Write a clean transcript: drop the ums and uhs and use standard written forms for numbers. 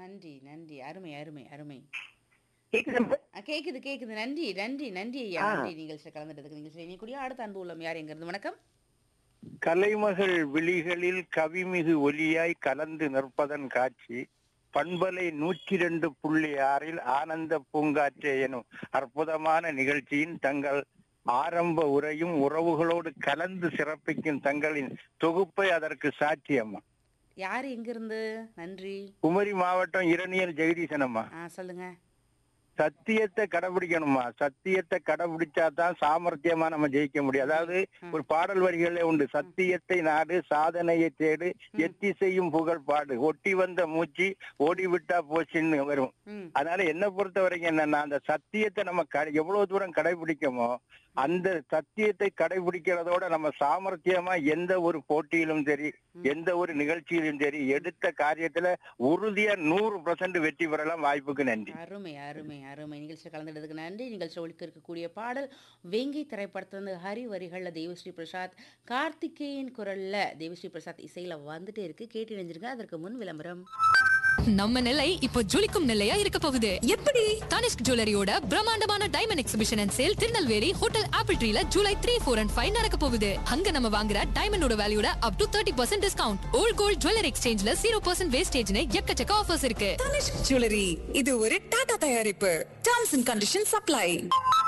நன்றி, நன்றி. அருமை, அருமை, அருமை. கேக்குதா? கேக்குது, கேக்குது. நன்றி, நன்றி, நன்றி ஐயா. ஆ. நன்றி நிகழ்ச்சியில கலந்துட்டதுக்கு. நிகழ்ச்சியில இணையக்கூடிய அடுத்த அன்பு உள்ளம் யார் எங்கிருந்து? வணக்கம். கலைமகள் விழிகளில் கவிமிகு ஒலியாய் கலந்து நிற்பதன் காட்சி பண்பலை 102.6 ஆனந்த பூங்காற்றே எனும் அற்புதமான நிகழ்ச்சியின் தங்கள் ஆரம்ப உரையும் உறவுகளோடு கலந்து சிறப்பிக்கும் தங்களின் தொகுப்பை அதற்கு சாட்சியம்மா. யார் எங்கிருந்து? நன்றி. குமரி மாவட்டம் இரணியல் ஜெகதீசன் அம்மா. சொல்லுங்க. சத்தியத்தை கடைபிடிக்கணுமா? சத்தியத்தை கடைபிடிச்சாதான் சாமர்த்தியமா நம்ம ஜெயிக்க முடியும். அதாவது ஒரு பாடல் வரிகளே உண்டு, சத்தியத்தை நாடு சாதனையை தேடு எத்திசையும் புகழ் பாடு ஒட்டி வந்த மூச்சு ஓடிவிட்டா போச்சுன்னு வரும். அதனால என்ன பொறுத்த வரைக்கும் என்னன்னா, அந்த சத்தியத்தை நம்ம எவ்வளவு தூரம் கடைபிடிக்கமோ அந்த சத்தியத்தை கடைபிடிக்கிறதோட நம்ம சாமர்த்தியமா எந்த ஒரு போட்டியிலும் சரி எந்த ஒரு நிகழ்ச்சியிலும் சரி எடுத்த காரியத்துல உறுதியா 100% வெற்றி பெறலாம். வாய்ப்புக்கு நன்றி. அருமை, அருமை, அருமை. நிகழ்ச்சியில் கலந்துட்டதுக்கு நன்றி. நிகழ்ச்சி ஒழிக்க இருக்கக்கூடிய பாடல் வேங்கை திரைப்படத்திலிருந்து ஹரி வரிகள்ல தேவஸ்ரீ பிரசாத், கார்த்திகேயன் குரல்ல தேவஸ்ரீ பிரசாத் இசையில வந்துட்டே இருக்கு. கேட்டு இணைஞ்சிருங்க. அதற்கு முன் விளம்பரம். நம்ம நிலை இப்போ ஜொலிக்கும் நிலையா இருக்க போகுது. எப்படி? தனிஷ்க் ஜுவல்லரியோட பிரம்மாண்டமான diamond exhibition and sale Tirunelveli hotel apple ட்ரீல July 3, 4 and 5 நடக்க போகுது. அங்க நம்ம வாங்குற டைமண்டோட வேல்யூட up to 30% discount. Volt gold jewellery எக்ஸ்சேஞ்ச்ல 0% வேஸ்டேஜ்னு எக்கச்சக்க ஆஃபர்ஸ் இருக்கு. தனிஷ்க் ஜுவல்லரி இது ஒரு டாடா தயாரிப்பு. Terms and conditions apply.